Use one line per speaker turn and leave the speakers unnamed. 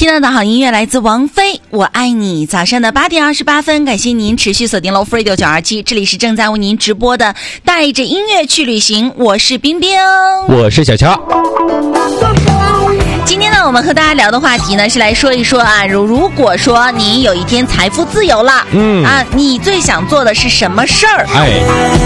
听到的好音乐来自王菲，我爱你。早上的8点28分，感谢您持续锁定 Love Radio 927，这里是正在为您直播的带着音乐去旅行，我是冰冰，
我是小乔。
今天呢，我们和大家聊的话题呢是来说一说啊，如果说你有一天财富自由了，你最想做的是什么事儿？